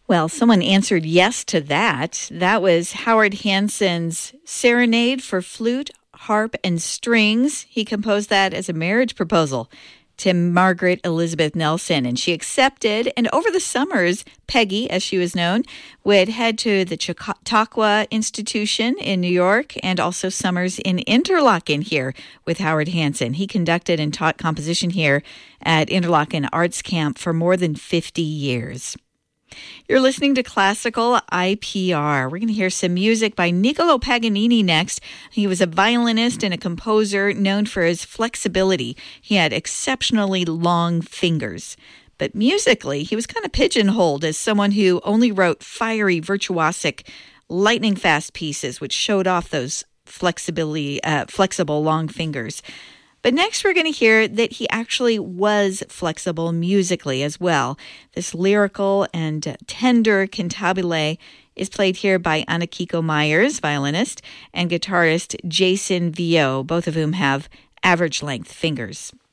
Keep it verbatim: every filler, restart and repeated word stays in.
Well, someone answered yes to that. That was Howard Hansen's Serenade for Flute, Harp, and Strings. He composed that as a marriage proposal to Margaret Elizabeth Nelson, and she accepted. And over the summers, Peggy, as she was known, would head to the Chautauqua Institution in New York and also summers in Interlochen here with Howard Hansen. He conducted and taught composition here at Interlochen Arts Camp for more than fifty years. You're listening to Classical I P R. We're going to hear some music by Niccolo Paganini next. He was a violinist and a composer known for his flexibility. He had exceptionally long fingers. But musically, he was kind of pigeonholed as someone who only wrote fiery, virtuosic, lightning-fast pieces, which showed off those flexibility, uh, flexible long fingers. But next we're going to hear that he actually was flexible musically as well. This lyrical and tender cantabile is played here by Anakiko Myers, violinist, and guitarist Jason Vio, both of whom have average-length fingers.